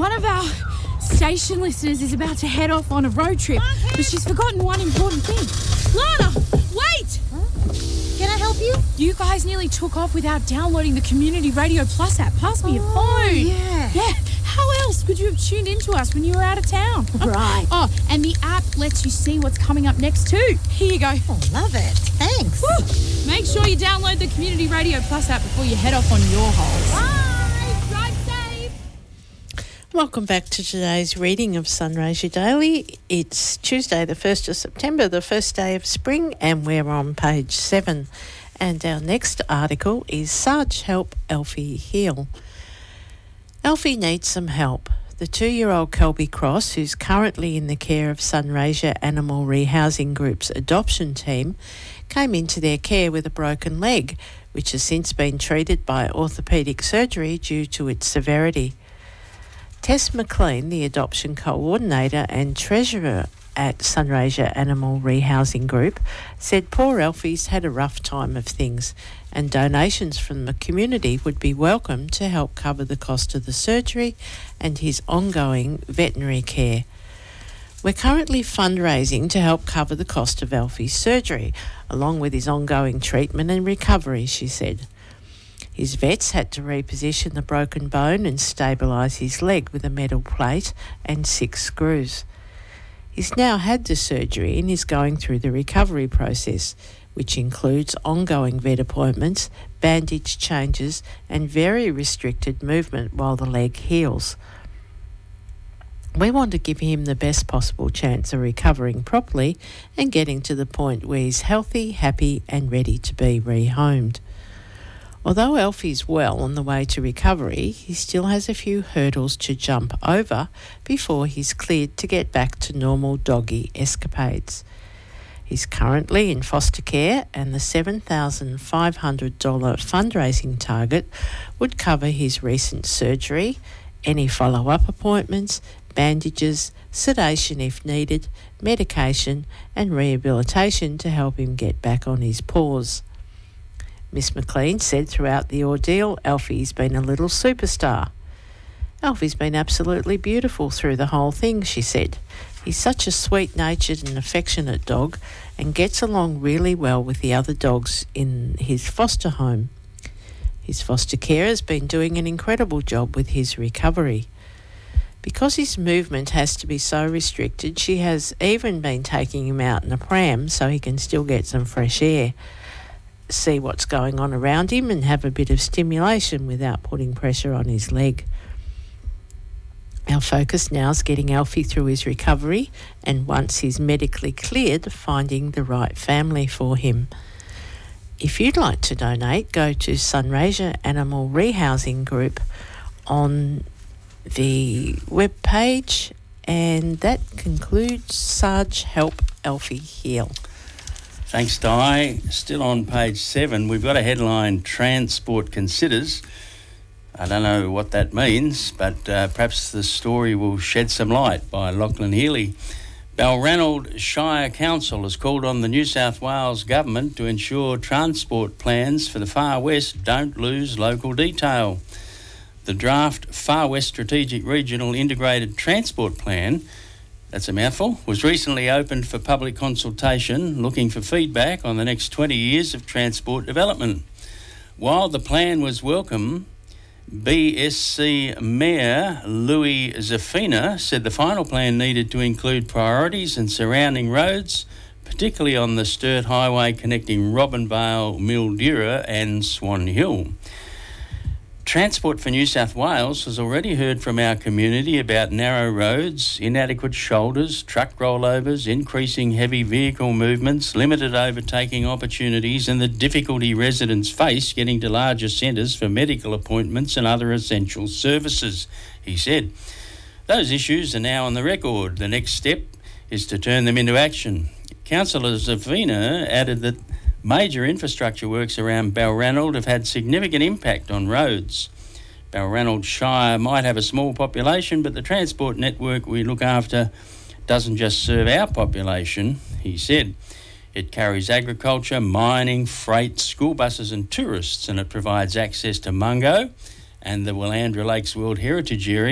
One of our station listeners is about to head off on a road trip, but she's forgotten one important thing. Lana, wait! Huh? Can I help you? You guys nearly took off without downloading the Community Radio Plus app. Pass me your phone. Yeah. How else could you have tuned into us when you were out of town? Right. Oh, and the app lets you see what's coming up next too. Here you go. Oh, love it. Thanks. Woo. Make sure you download the Community Radio Plus app before you head off on your holes. Bye. Drive safe. Welcome back to today's reading of Sunraysia Daily. It's Tuesday the 1st of September, the first day of spring, and we're on page 7. And our next article is Sarge Help Alfie Heal. Alfie needs some help. The 2-year-old Kelby Cross, who's currently in the care of Sunraysia Animal Rehousing Group's adoption team, came into their care with a broken leg, which has since been treated by orthopaedic surgery due to its severity. Tess McLean, the adoption coordinator and treasurer at Sunraysia Animal Rehousing Group, said poor Alfie's had a rough time of things and donations from the community would be welcome to help cover the cost of the surgery and his ongoing veterinary care. We're currently fundraising to help cover the cost of Alfie's surgery, along with his ongoing treatment and recovery, she said. His vets had to reposition the broken bone and stabilise his leg with a metal plate and 6 screws. He's now had the surgery and is going through the recovery process, which includes ongoing vet appointments, bandage changes and very restricted movement while the leg heals. We want to give him the best possible chance of recovering properly and getting to the point where he's healthy, happy and ready to be rehomed. Although Alfie's well on the way to recovery, he still has a few hurdles to jump over before he's cleared to get back to normal doggy escapades. He's currently in foster care and the $7,500 fundraising target would cover his recent surgery, any follow-up appointments, bandages, sedation if needed, medication and rehabilitation to help him get back on his paws. Miss McLean said throughout the ordeal, Alfie's been a little superstar. Alfie's been absolutely beautiful through the whole thing, she said. He's such a sweet-natured and affectionate dog and gets along really well with the other dogs in his foster home. His foster care has been doing an incredible job with his recovery. Because his movement has to be so restricted, she has even been taking him out in a pram so he can still get some fresh air, see what's going on around him and have a bit of stimulation without putting pressure on his leg. Our focus now is getting Alfie through his recovery and once he's medically cleared, finding the right family for him. If you'd like to donate, go to Sunraysia Animal Rehousing Group on the webpage, and that concludes Sarge Help Alfie Heal. Thanks, Di. Still on page 7, we've got a headline, Transport Considers. I don't know what that means, but perhaps the story will shed some light by Lachlan Healy. Balranald Shire Council has called on the New South Wales Government to ensure transport plans for the Far West don't lose local detail. The draft Far West Strategic Regional Integrated Transport Plan, that's a mouthful, was recently opened for public consultation, looking for feedback on the next 20 years of transport development. While the plan was welcome, BSC Mayor Louis Zafina said the final plan needed to include priorities and surrounding roads, particularly on the Sturt Highway connecting Robinvale, Mildura and Swan Hill. Transport for New South Wales has already heard from our community about narrow roads, inadequate shoulders, truck rollovers, increasing heavy vehicle movements, limited overtaking opportunities and the difficulty residents face getting to larger centres for medical appointments and other essential services, he said. Those issues are now on the record. The next step is to turn them into action. Councillor Zavina added that major infrastructure works around Balranald have had significant impact on roads. Balranald Shire might have a small population, but the transport network we look after doesn't just serve our population, he said. It carries agriculture, mining, freight, school buses and tourists, and it provides access to Mungo and the Willandra Lakes World Heritage Area